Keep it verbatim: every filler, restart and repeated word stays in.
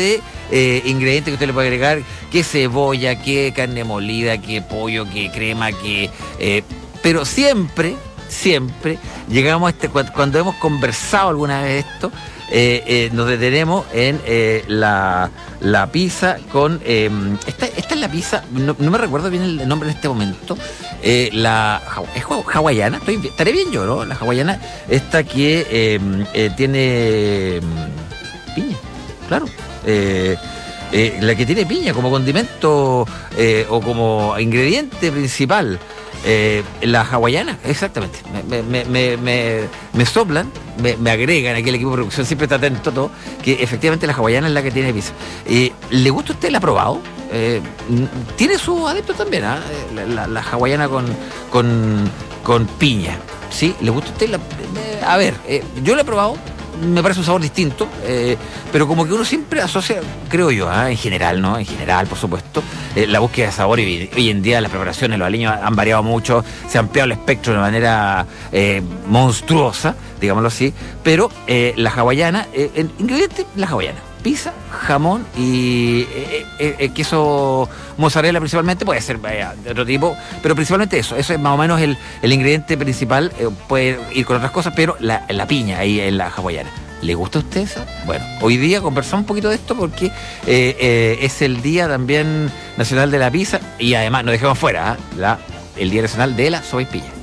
de eh, ingredientes que usted le puede agregar, que cebolla, que carne molida, que pollo, que crema, que... Eh, pero siempre, siempre llegamos a este... Cuando, cuando hemos conversado alguna vez esto, eh, eh, nos detenemos en eh, la, la pizza con... Eh, esta, esta es la pizza, no, no me recuerdo bien el nombre en este momento, eh, la... ¿Es hawaiana? Estoy, estaré bien yo, ¿no? La hawaiana, esta que eh, eh, tiene... piña, claro. Eh, eh, la que tiene piña como condimento eh, o como ingrediente principal. Eh, la hawaiana, exactamente. Me, me, me, me, me soplan, me, me agregan aquí el equipo de producción, siempre está atento a todo, que efectivamente la hawaiana es la que tiene pizza. Eh, ¿Le gusta a usted? ¿La ha probado? Eh, tiene su adepto también, ¿eh? la, la, la hawaiana con, con, con piña. ¿Sí? ¿Le gusta a usted? La, eh, a ver, eh, yo la he probado. Me parece un sabor distinto, eh, pero como que uno siempre asocia, creo yo, ¿eh? en general, ¿no? En general, por supuesto, eh, la búsqueda de sabor y hoy en día las preparaciones, los aliños han variado mucho, se ha ampliado el espectro de una manera eh, monstruosa, digámoslo así, pero eh, la hawaiana, eh, el ingrediente, la hawaiana, pizza, jamón y eh, eh, eh, queso mozzarella principalmente, puede ser eh, de otro tipo, pero principalmente eso, eso es más o menos el, el ingrediente principal, eh, puede ir con otras cosas, pero la, la piña ahí en la hawaiana. ¿Le gusta a usted eso? Bueno, hoy día conversamos un poquito de esto porque eh, eh, es el Día también Nacional de la Pizza y además, no dejemos fuera, ¿eh? la, el Día Nacional de la Sopaipilla.